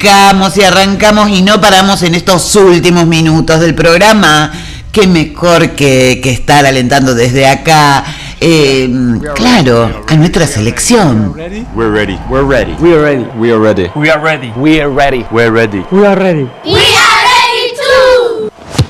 arrancamos y no paramos en estos últimos minutos del programa. Qué mejor que estar alentando desde acá, claro, a nuestra selección. We're ready. We're ready. We are ready. We are ready. We are ready. We are ready. We are ready. We